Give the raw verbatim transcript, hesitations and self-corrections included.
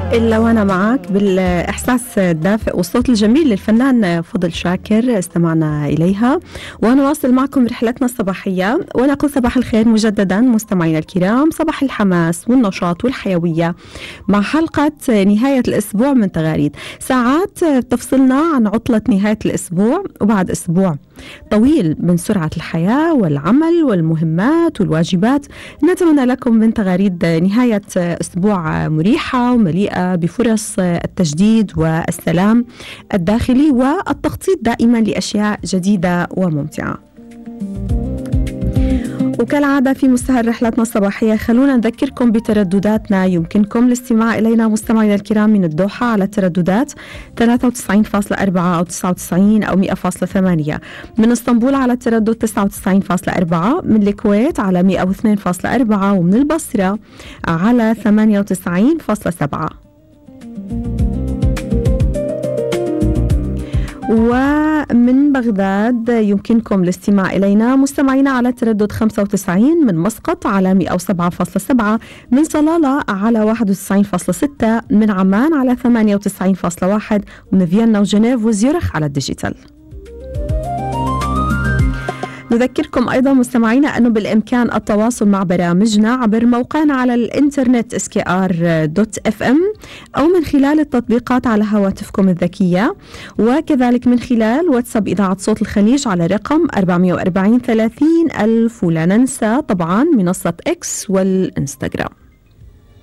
إلا وأنا معك بالإحساس الدافئ والصوت الجميل للفنان فضل شاكر استمعنا إليها. وأنا واصل معكم رحلتنا الصباحية ونقول صباح الخير مجددا مستمعينا الكرام، صباح الحماس والنشاط والحيوية مع حلقة نهاية الأسبوع من تغاريد. ساعات تفصلنا عن عطلة نهاية الأسبوع وبعد أسبوع طويل من سرعة الحياة والعمل والمهمات والواجبات. نتمنى لكم من تغاريد نهاية أسبوع مريحة ومليئة بفرص التجديد والسلام الداخلي والتخطيط دائما لأشياء جديدة وممتعة. وكالعادة في مستهل رحلتنا الصباحية خلونا نذكركم بتردداتنا. يمكنكم الاستماع إلينا مستمعينا الكرام من الدوحة على الترددات ثلاثة وتسعين فاصلة أربعة أو تسعة وتسعين أو مئة فاصلة ثمانية، من اسطنبول على التردد تسعة وتسعين فاصلة أربعة، من الكويت على مئة واثنين فاصلة أربعة، ومن البصرة على ثمانية وتسعين فاصلة سبعة. ومن بغداد يمكنكم الاستماع إلينا مستمعينا على تردد خمسة وتسعين، من مسقط على مئة وسبعة فاصلة سبعة، من صلالة على واحد وتسعين فاصلة ستة، من عمان على ثمانية وتسعين فاصلة واحد، ومن فيينا وجنيف وزيورخ على الديجيتال. نذكركم أيضا مستمعينا أنه بالإمكان التواصل مع برامجنا عبر موقعنا على الإنترنت إس كي آر دوت إف إم أو من خلال التطبيقات على هواتفكم الذكية، وكذلك من خلال واتساب إذاعة صوت الخليج على رقم أربعمئة وأربعين ثلاثين ألف، ولا ننسى طبعا منصة إكس والإنستغرام.